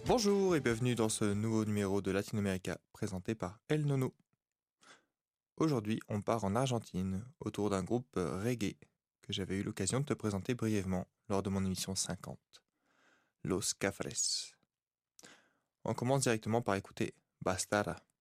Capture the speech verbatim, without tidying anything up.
Bonjour et bienvenue dans ce nouveau numéro de Latinoamérica présenté par El Nono. Aujourd'hui, on part en Argentine autour d'un groupe reggae que j'avais eu l'occasion de te présenter brièvement lors de mon émission cinquante, Los Cafres. On commence directement par écouter Bastara.